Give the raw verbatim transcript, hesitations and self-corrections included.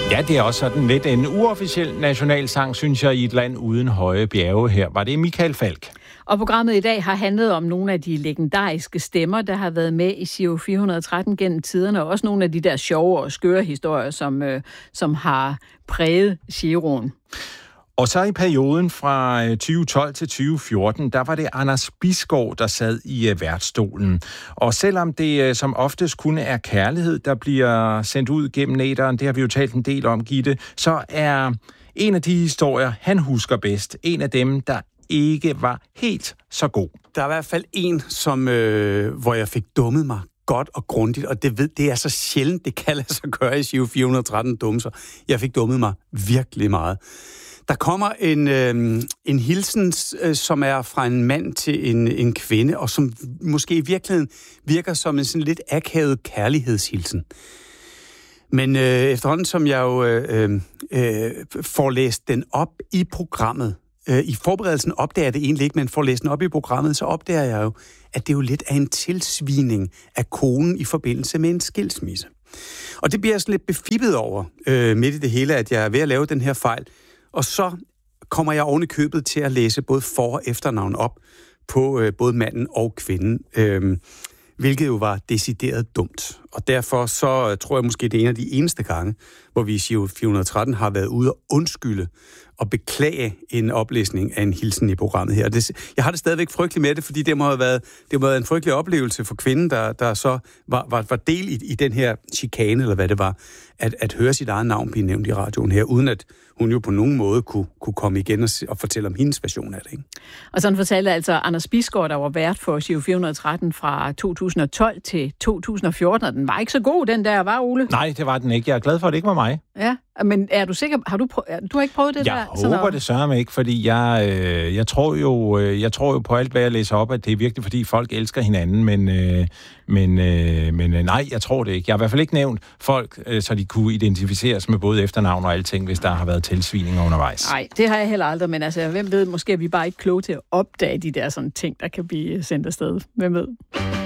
Ja, det er også sådan lidt en uofficiel nationalsang, synes jeg, i et land uden høje bjerge. Her var det Michael Falch. Og programmet i dag har handlet om nogle af de legendariske stemmer, der har været med i Giro fire hundrede og tretten gennem tiderne, og også nogle af de der sjove og skøre historier, som, øh, som har præget Giroen. Og så i perioden fra tyve tolv til tyve fjorten, der var det Anders Bisgaard, der sad i værtsstolen. Og selvom det som oftest kun er kærlighed, der bliver sendt ud gennem æteren, det har vi jo talt en del om, Gitte, så er en af de historier, han husker bedst, en af dem, der ikke var helt så god. Der er i hvert fald en, som, øh, hvor jeg fik dummet mig godt og grundigt, og det, ved, det er så sjældent, det kan lade sig gøre i Giro fire hundrede og tretten dumser. Jeg fik dummet mig virkelig meget. Der kommer en, øh, en hilsen, øh, som er fra en mand til en, en kvinde, og som måske i virkeligheden virker som en sådan lidt akavet kærlighedshilsen. Men øh, efterhånden, som jeg jo øh, øh, får læst den op i programmet, øh, i forberedelsen opdager jeg det egentlig ikke, men får læst den op i programmet, så opdager jeg jo, at det jo lidt er en tilsvining af konen i forbindelse med en skilsmisse. Og det bliver jeg sådan lidt befippet over øh, midt i det hele, at jeg er ved at lave den her fejl. Og så kommer jeg oven i købet til at læse både for- og efternavn op på øh, både manden og kvinden, øh, hvilket jo var decideret dumt. Og derfor så øh, tror jeg måske, det er en af de eneste gange, hvor vi i Giro fire hundrede og tretten har været ude og undskylde og beklage en oplæsning af en hilsen i programmet her. Det, jeg har det stadigvæk frygteligt med det, fordi det må have været, det må have været en frygtelig oplevelse for kvinden, der, der så var, var, var del i, i den her chikane, eller hvad det var, at, at høre sit eget navn blive nævnt i radioen her, uden at hun jo på nogen måde kunne, kunne komme igen og, og fortælle om hendes version af det. Ikke? Og sådan fortalte altså Anders Bisgaard, der var vært for Giro fire hundrede og tretten fra to tusind og tolv til to tusind og fjorten, og den var ikke så god, den der, var, Ole? Nej, det var den ikke. Jeg er glad for, at det ikke var mig. Ja, men er du sikker? Har du, prø- du har ikke prøvet det jeg der? Jeg håber noget? Det sørger mig ikke, fordi jeg, øh, jeg, tror jo, øh, jeg tror jo på alt, hvad jeg læser op, at det er virkelig, fordi folk elsker hinanden, men, øh, men, øh, men øh, nej, jeg tror det ikke. Jeg har i hvert fald ikke nævnt folk, øh, så de kunne identificeres med både efternavn og alting, hvis der har været tilsvininger undervejs. Nej, det har jeg heller aldrig, men altså, hvem ved, måske er vi bare ikke kloge til at opdage de der sådan ting, der kan blive sendt afsted. Hvem ved?